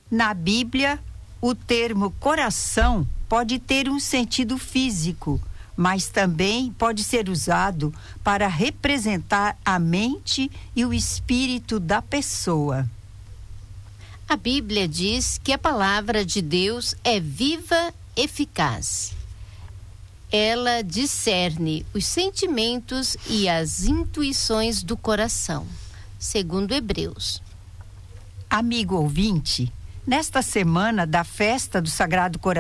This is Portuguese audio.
Na Bíblia, o termo coração pode ter um sentido físico, mas também pode ser usado para representar a mente e o espírito da pessoa. A Bíblia diz que a palavra de Deus é viva, eficaz. Ela discerne os sentimentos e as intuições do coração, segundo Hebreus. Amigo ouvinte, nesta semana da festa do Sagrado Coração,